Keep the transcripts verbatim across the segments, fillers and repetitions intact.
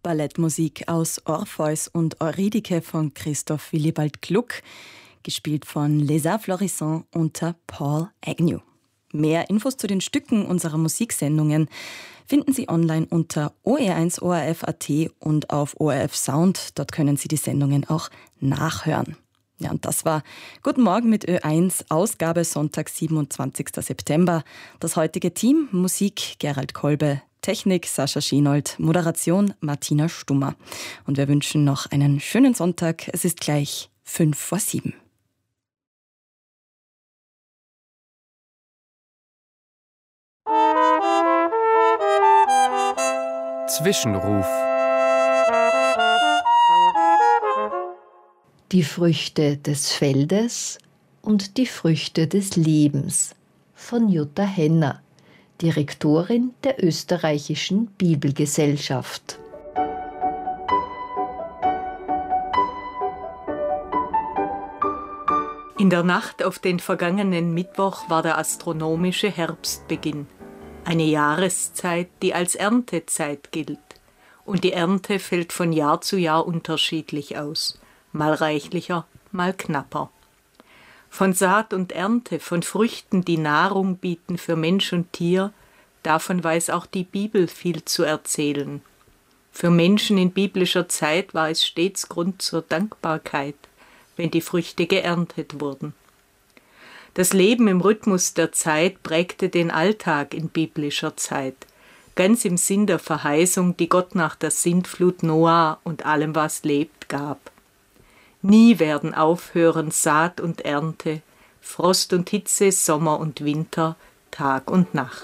Ballettmusik aus Orpheus und Eurydike von Christoph Willibald Gluck, gespielt von Les Arts Florissants unter Paul Agnew. Mehr Infos zu den Stücken unserer Musiksendungen finden Sie online unter o r eins O R F Punkt a t und auf O R F Sound. Dort können Sie die Sendungen auch nachhören. Ja, und das war Guten Morgen mit Ö eins, Ausgabe Sonntag, siebenundzwanzigster September. Das heutige Team: Musik Gerald Kolbe, Technik Sascha Schienold, Moderation Martina Stummer. Und wir wünschen noch einen schönen Sonntag. Es ist gleich fünf vor sieben. Zwischenruf. Die Früchte des Feldes und die Früchte des Lebens von Jutta Henner, Direktorin der Österreichischen Bibelgesellschaft. In der Nacht auf den vergangenen Mittwoch war der astronomische Herbstbeginn, eine Jahreszeit, die als Erntezeit gilt. Und die Ernte fällt von Jahr zu Jahr unterschiedlich aus, mal reichlicher, mal knapper. Von Saat und Ernte, von Früchten, die Nahrung bieten für Mensch und Tier, davon weiß auch die Bibel viel zu erzählen. Für Menschen in biblischer Zeit war es stets Grund zur Dankbarkeit, wenn die Früchte geerntet wurden. Das Leben im Rhythmus der Zeit prägte den Alltag in biblischer Zeit, ganz im Sinn der Verheißung, die Gott nach der Sintflut Noah und allem, was lebt, gab. Nie werden aufhören Saat und Ernte, Frost und Hitze, Sommer und Winter, Tag und Nacht.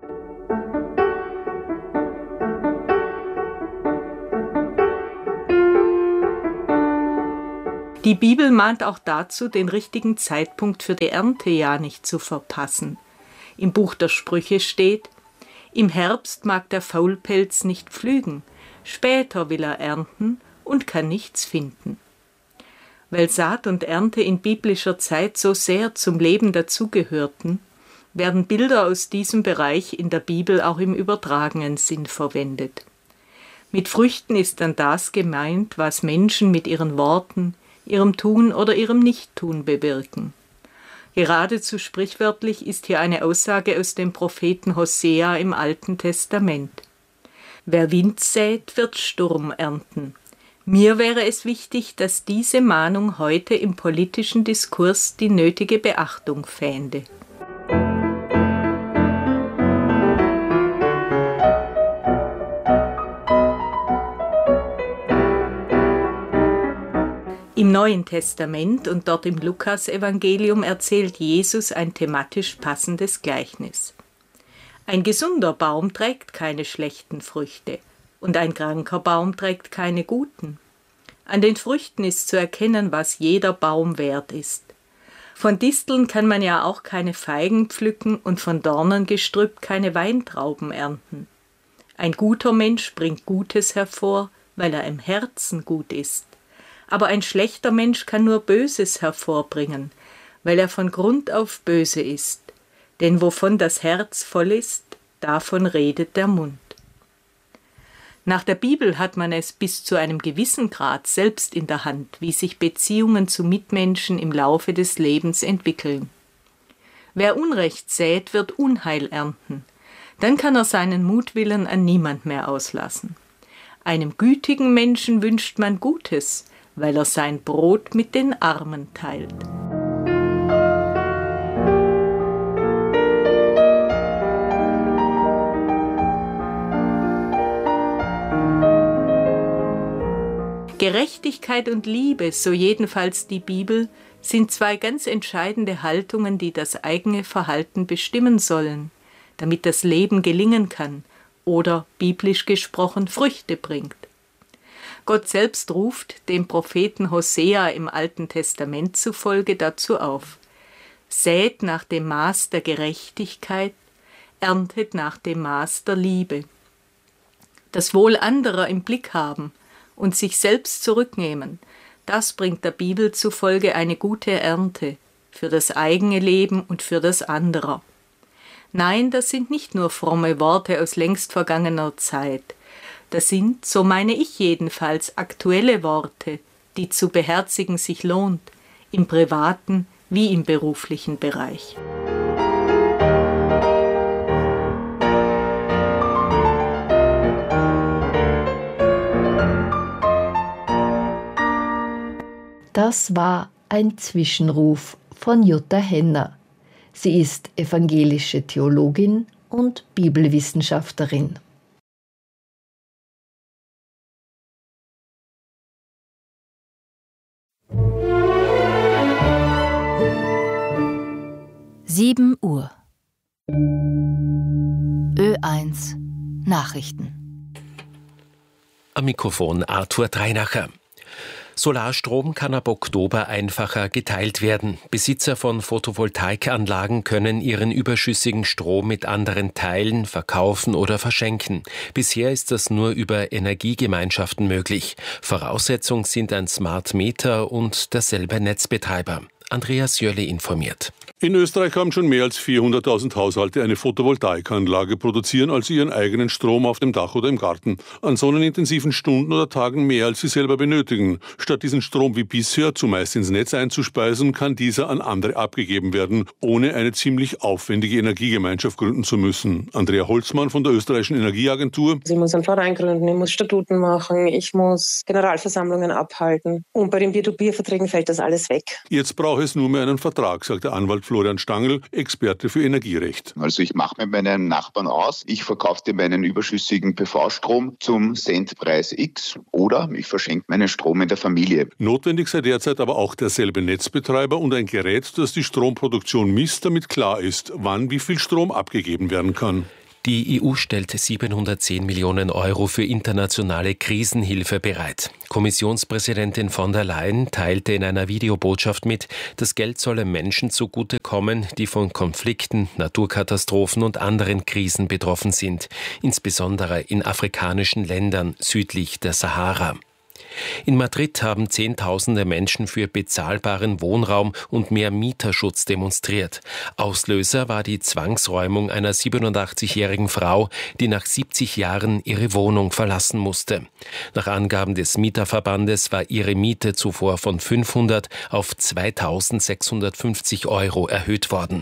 Die Bibel mahnt auch dazu, den richtigen Zeitpunkt für die Ernte ja nicht zu verpassen. Im Buch der Sprüche steht: Im Herbst mag der Faulpelz nicht pflügen, später will er ernten und kann nichts finden. Weil Saat und Ernte in biblischer Zeit so sehr zum Leben dazugehörten, werden Bilder aus diesem Bereich in der Bibel auch im übertragenen Sinn verwendet. Mit Früchten ist dann das gemeint, was Menschen mit ihren Worten, ihrem Tun oder ihrem Nichttun bewirken. Geradezu sprichwörtlich ist hier eine Aussage aus dem Propheten Hosea im Alten Testament. Wer Wind sät, wird Sturm ernten. Mir wäre es wichtig, dass diese Mahnung heute im politischen Diskurs die nötige Beachtung fände. Im Neuen Testament und dort im Lukasevangelium erzählt Jesus ein thematisch passendes Gleichnis. Ein gesunder Baum trägt keine schlechten Früchte und ein kranker Baum trägt keine guten. An den Früchten ist zu erkennen, was jeder Baum wert ist. Von Disteln kann man ja auch keine Feigen pflücken und von Dornengestrüpp keine Weintrauben ernten. Ein guter Mensch bringt Gutes hervor, weil er im Herzen gut ist. Aber ein schlechter Mensch kann nur Böses hervorbringen, weil er von Grund auf böse ist. Denn wovon das Herz voll ist, davon redet der Mund. Nach der Bibel hat man es bis zu einem gewissen Grad selbst in der Hand, wie sich Beziehungen zu Mitmenschen im Laufe des Lebens entwickeln. Wer Unrecht sät, wird Unheil ernten. Dann kann er seinen Mutwillen an niemand mehr auslassen. Einem gütigen Menschen wünscht man Gutes, weil er sein Brot mit den Armen teilt. Gerechtigkeit und Liebe, so jedenfalls die Bibel, sind zwei ganz entscheidende Haltungen, die das eigene Verhalten bestimmen sollen, damit das Leben gelingen kann oder, biblisch gesprochen, Früchte bringt. Gott selbst ruft dem Propheten Hosea im Alten Testament zufolge dazu auf: Sät nach dem Maß der Gerechtigkeit, erntet nach dem Maß der Liebe. Das Wohl anderer im Blick haben und sich selbst zurücknehmen, das bringt der Bibel zufolge eine gute Ernte für das eigene Leben und für das anderer. Nein, das sind nicht nur fromme Worte aus längst vergangener Zeit. Das sind, so meine ich jedenfalls, aktuelle Worte, die zu beherzigen sich lohnt, im privaten wie im beruflichen Bereich. Das war ein Zwischenruf von Jutta Henner. Sie ist evangelische Theologin und Bibelwissenschaftlerin. sieben Uhr. Ö eins Nachrichten. Am Mikrofon Arthur Dreinacher. Solarstrom kann ab Oktober einfacher geteilt werden. Besitzer von Photovoltaikanlagen können ihren überschüssigen Strom mit anderen teilen, verkaufen oder verschenken. Bisher ist das nur über Energiegemeinschaften möglich. Voraussetzung sind ein Smart Meter und derselbe Netzbetreiber. Andreas Jölle informiert. In Österreich haben schon mehr als vierhunderttausend Haushalte eine Photovoltaikanlage, produzieren also ihren eigenen Strom auf dem Dach oder im Garten. An sonnenintensiven Stunden oder Tagen mehr, als sie selber benötigen. Statt diesen Strom wie bisher zumeist ins Netz einzuspeisen, kann dieser an andere abgegeben werden, ohne eine ziemlich aufwendige Energiegemeinschaft gründen zu müssen. Andrea Holzmann von der Österreichischen Energieagentur. Ich muss einen Verein gründen, ich muss Statuten machen, ich muss Generalversammlungen abhalten. Und bei den Peer-to-Peer-Verträgen fällt das alles weg. Jetzt braucht es nur mehr einen Vertrag, sagt der Anwalt Florian Stangl, Experte für Energierecht. Also ich mache mit meinen Nachbarn aus, ich verkaufe dir meinen überschüssigen P V-Strom zum Centpreis X oder ich verschenke meinen Strom in der Familie. Notwendig sei derzeit aber auch derselbe Netzbetreiber und ein Gerät, das die Stromproduktion misst, damit klar ist, wann wie viel Strom abgegeben werden kann. Die E U stellt siebenhundertzehn Millionen Euro für internationale Krisenhilfe bereit. Kommissionspräsidentin von der Leyen teilte in einer Videobotschaft mit, das Geld solle Menschen zugutekommen, die von Konflikten, Naturkatastrophen und anderen Krisen betroffen sind, insbesondere in afrikanischen Ländern südlich der Sahara. In Madrid haben Zehntausende Menschen für bezahlbaren Wohnraum und mehr Mieterschutz demonstriert. Auslöser war die Zwangsräumung einer siebenundachtzigjährigen Frau, die nach siebzig Jahren ihre Wohnung verlassen musste. Nach Angaben des Mieterverbandes war ihre Miete zuvor von fünfhundert auf zweitausendsechshundertfünfzig Euro erhöht worden.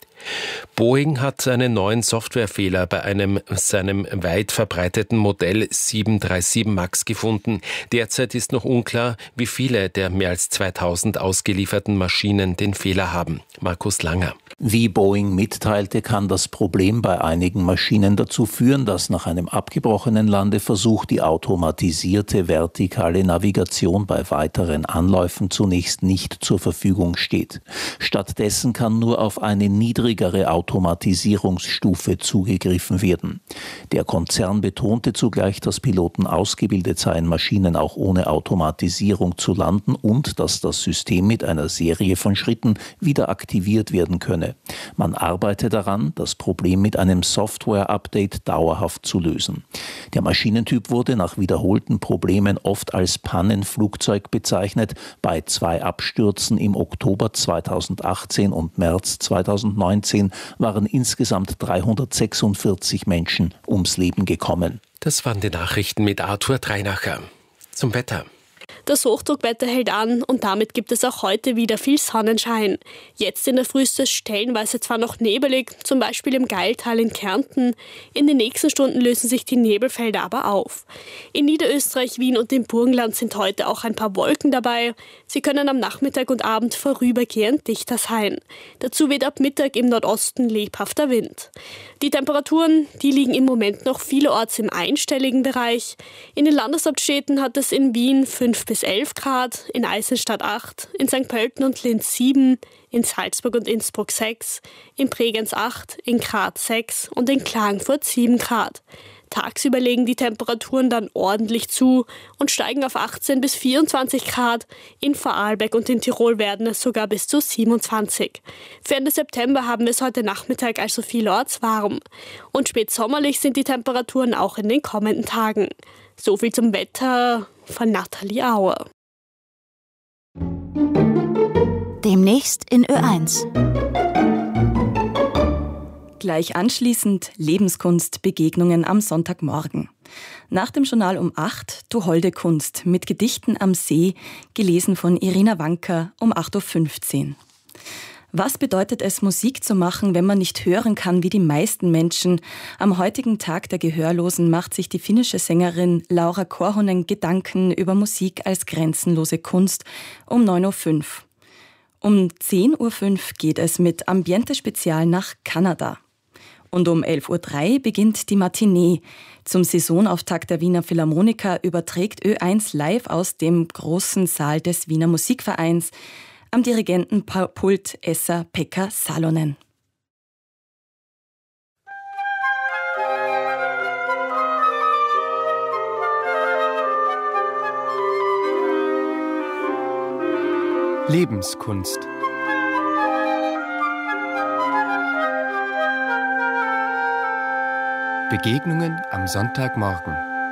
Boeing hat einen neuen Softwarefehler bei einem seinem weit verbreiteten Modell sieben drei sieben Max gefunden. Derzeit ist noch unklar, wie viele der mehr als zweitausend ausgelieferten Maschinen den Fehler haben. Markus Langer. Wie Boeing mitteilte, kann das Problem bei einigen Maschinen dazu führen, dass nach einem abgebrochenen Landeversuch die automatisierte vertikale Navigation bei weiteren Anläufen zunächst nicht zur Verfügung steht. Stattdessen kann nur auf eine niedrigere Automatisierungsstufe zugegriffen werden. Der Konzern betonte zugleich, dass Piloten ausgebildet seien, Maschinen auch ohne Automatisierung zu landen und dass das System mit einer Serie von Schritten wieder aktiviert werden könne. Man arbeite daran, das Problem mit einem Software-Update dauerhaft zu lösen. Der Maschinentyp wurde nach wiederholten Problemen oft als Pannenflugzeug bezeichnet. Bei zwei Abstürzen im Oktober zweitausendachtzehn und März zweitausendneunzehn waren insgesamt dreihundertsechsundvierzig Menschen ums Leben gekommen. Das waren die Nachrichten mit Arthur Dreinacher. Zum Wetter. Das Hochdruckwetter hält an und damit gibt es auch heute wieder viel Sonnenschein. Jetzt in der Früh ist es stellenweise zwar noch nebelig, zum Beispiel im Gailtal in Kärnten. In den nächsten Stunden lösen sich die Nebelfelder aber auf. In Niederösterreich, Wien und dem Burgenland sind heute auch ein paar Wolken dabei. Sie können am Nachmittag und Abend vorübergehend dichter sein. Dazu weht ab Mittag im Nordosten lebhafter Wind. Die Temperaturen, die liegen im Moment noch vielerorts im einstelligen Bereich. In den Landeshauptstädten hat es in Wien fünf bis elf Grad, in Eisenstadt acht, in Sankt Pölten und Linz sieben, in Salzburg und Innsbruck sechs, in Bregenz acht, in Graz sechs und in Klagenfurt sieben Grad. Tagsüber legen die Temperaturen dann ordentlich zu und steigen auf achtzehn bis vierundzwanzig Grad. In Vorarlberg und in Tirol werden es sogar bis zu siebenundzwanzig. Für Ende September haben wir es heute Nachmittag also vielerorts warm. Und spätsommerlich sind die Temperaturen auch in den kommenden Tagen. So viel zum Wetter von Nathalie Auer. Demnächst in Ö eins. Gleich anschließend Lebenskunst, Begegnungen am Sonntagmorgen. Nach dem Journal um acht Du holde Kunst mit Gedichten am See, gelesen von Irina Wanka um acht Uhr fünfzehn. Was bedeutet es, Musik zu machen, wenn man nicht hören kann wie die meisten Menschen? Am heutigen Tag der Gehörlosen macht sich die finnische Sängerin Laura Korhonen Gedanken über Musik als grenzenlose Kunst um neun Uhr fünf. Um zehn Uhr fünf geht es mit Ambiente Spezial nach Kanada. Und um elf Uhr drei beginnt die Matinee. Zum Saisonauftakt der Wiener Philharmoniker überträgt Ö eins live aus dem großen Saal des Wiener Musikvereins. Am Dirigentenpult Esa-Pekka Salonen. Lebenskunst. Begegnungen am Sonntagmorgen.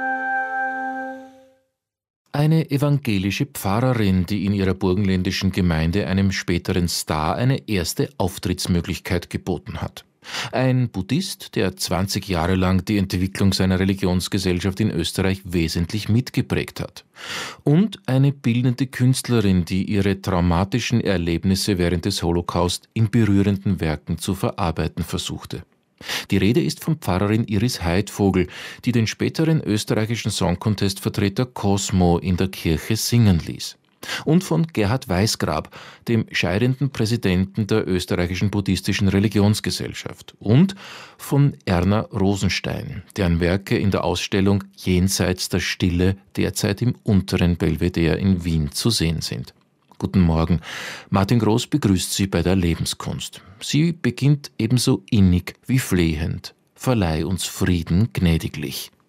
Eine evangelische Pfarrerin, die in ihrer burgenländischen Gemeinde einem späteren Star eine erste Auftrittsmöglichkeit geboten hat. Ein Buddhist, der zwanzig Jahre lang die Entwicklung seiner Religionsgesellschaft in Österreich wesentlich mitgeprägt hat. Und eine bildende Künstlerin, die ihre traumatischen Erlebnisse während des Holocaust in berührenden Werken zu verarbeiten versuchte. Die Rede ist von Pfarrerin Iris Heidvogel, die den späteren österreichischen Song-Contest-Vertreter Cosmo in der Kirche singen ließ. Und von Gerhard Weißgrab, dem scheidenden Präsidenten der österreichischen buddhistischen Religionsgesellschaft. Und von Erna Rosenstein, deren Werke in der Ausstellung Jenseits der Stille derzeit im unteren Belvedere in Wien zu sehen sind. Guten Morgen. Martin Groß begrüßt Sie bei der Lebenskunst. Sie beginnt ebenso innig wie flehend. Verleih uns Frieden gnädiglich.